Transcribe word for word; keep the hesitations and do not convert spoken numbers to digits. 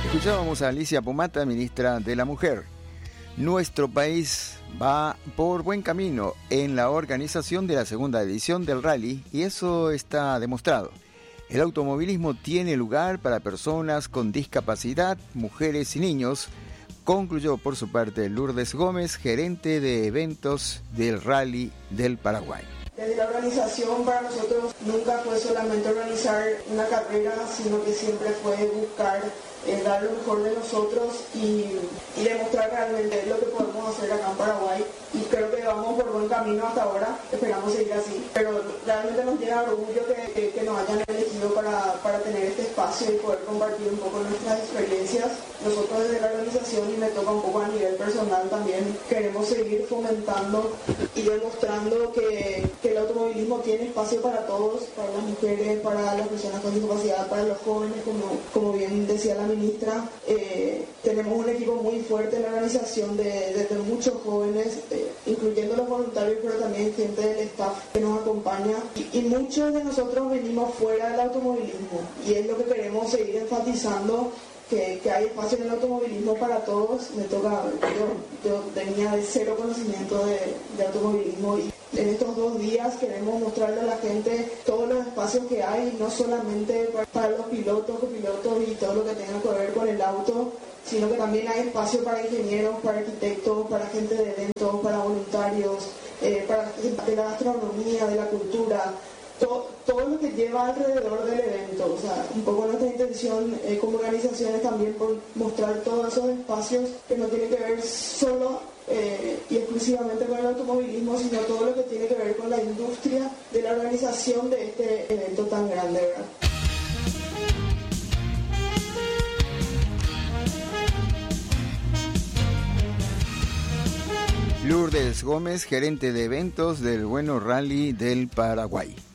Escuchábamos a Alicia Pomata, ministra de la Mujer. Nuestro país va por buen camino en la organización de la segunda edición del rally y eso está demostrado. El automovilismo tiene lugar para personas con discapacidad, mujeres y niños, concluyó por su parte Lourdes Gómez, gerente de eventos del Rally del Paraguay. Desde la organización para nosotros nunca fue solamente organizar una carrera, sino que siempre fue buscar eh, dar lo mejor de nosotros y, y demostrar realmente lo que podemos hacer acá en Paraguay. Y creo que vamos por buen camino hasta ahora, esperamos seguir así. Pero realmente nos llena orgullo que, que, que nos hayan elegido para, para tener este espacio y poder compartir un poco nuestras experiencias. Nosotros desde la organización, y me toca un poco a nivel personal también, queremos seguir fomentando y demostrando que, que el automovilismo tiene espacio para todos, para las mujeres, para las personas con discapacidad, para los jóvenes, como, como bien decía la ministra. Eh, tenemos un equipo muy fuerte en la organización de, de, de muchos jóvenes, eh, incluyendo los voluntarios, pero también gente del staff que nos acompaña. Y, y muchos de nosotros venimos fuera del automovilismo y es lo que queremos seguir enfatizando. Que, que hay espacio en el automovilismo para todos. Me toca, yo, yo tenía de cero conocimiento de, de automovilismo y en estos dos días queremos mostrarle a la gente todos los espacios que hay, no solamente para, para los pilotos, copilotos y todo lo que tenga que ver con el auto, sino que también hay espacio para ingenieros, para arquitectos, para gente de eventos, para voluntarios, eh, para gente de la gastronomía, de la cultura. Todo, todo lo que lleva alrededor del evento, o sea, un poco nuestra intención eh, como organizaciones también por mostrar todos esos espacios que no tienen que ver solo eh, y exclusivamente con el automovilismo, sino todo lo que tiene que ver con la industria de la organización de este evento tan grande, ¿verdad? Lourdes Gómez, gerente de eventos del Bueno Rally del Paraguay.